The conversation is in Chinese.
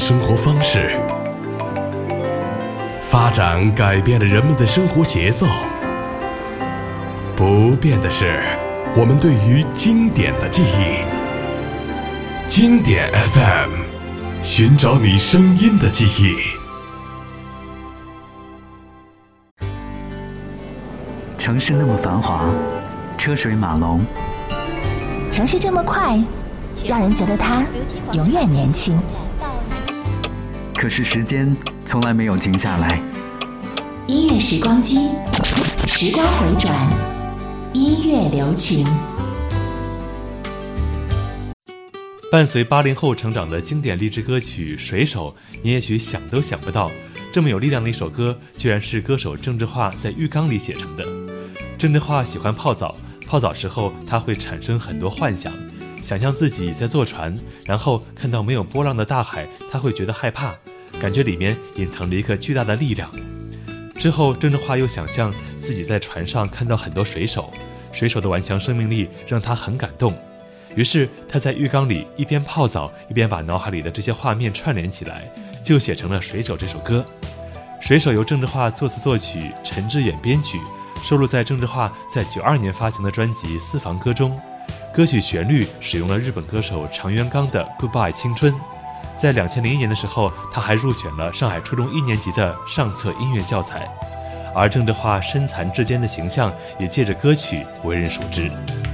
生活方式，发展改变了人们的生活节奏。不变的是我们对于经典的记忆。经典 FM， 寻找你声音的记忆。 城市那么繁华，车水马龙， 城市这么快，让人觉得它永远年轻。 可是时间从来没有停下来。 音乐时光机，时光回转，音乐留情。 伴随80后成长的经典励志歌曲《水手》，你也许想都想不到，这么有力量的一首歌，居然是歌手郑智化在浴缸里写成的。郑智化喜欢泡澡，泡澡时候他会产生很多幻想，想象自己在坐船，然后看到没有波浪的大海，他会觉得害怕，感觉里面隐藏着一个巨大的力量。之后郑智化又想象自己在船上看到很多水手，水手的顽强生命力让他很感动。于是他在浴缸里一边泡澡，一边把脑海里的这些画面串联起来，就写成了《水手》这首歌。《水手》由郑智化作词作曲，陈志远编曲，收录在郑智化在92年发行的专辑《私房歌》中。歌曲旋律使用了日本歌手长渊刚的《Goodbye 青春》。在2001年的时候，他还入选了上海初中1年级的上册音乐教材。而郑智化身残志坚的形象也借着歌曲为人熟知。